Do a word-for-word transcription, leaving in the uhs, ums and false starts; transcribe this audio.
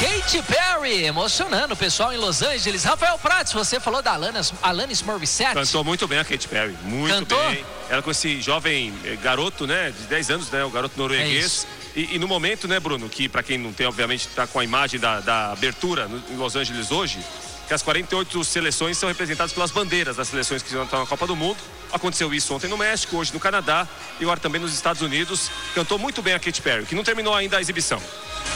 Katy Perry, emocionando o pessoal em Los Angeles. Rafael Prats, você falou da Alanis, Alanis Morissette. Cantou muito bem a Katy Perry, muito Cantou? bem. Ela com esse jovem garoto, né, de dez anos, né, o garoto norueguês. É e, e no momento, né, Bruno, que pra quem não tem, obviamente, tá com a imagem da, da abertura no, em Los Angeles hoje, que as quarenta e oito seleções são representadas pelas bandeiras das seleções que estão na Copa do Mundo. Aconteceu isso ontem no México, hoje no Canadá e agora também nos Estados Unidos. Cantou muito bem a Katy Perry, que não terminou ainda a exibição.